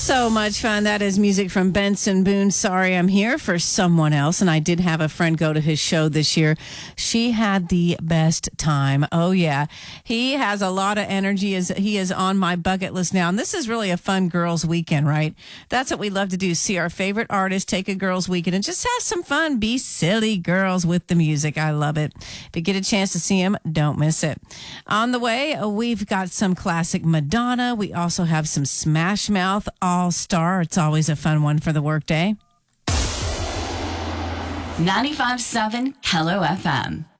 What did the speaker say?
So much fun. That is music from Benson Boone. Sorry, I'm here for someone else. And I did have a friend go to his show this year. She had the best time. Oh, yeah. He has a lot of energy. He is on my bucket list now. And this is really a fun girls' weekend, right? That's what we love to do. See our favorite artists, take a girls' weekend, and just have some fun. Be silly girls with the music. I love it. If you get a chance to see him, don't miss it. On the way, we've got some classic Madonna. We also have some Smash Mouth All-Star. It's always a fun one for the workday. 95.7 Hello FM.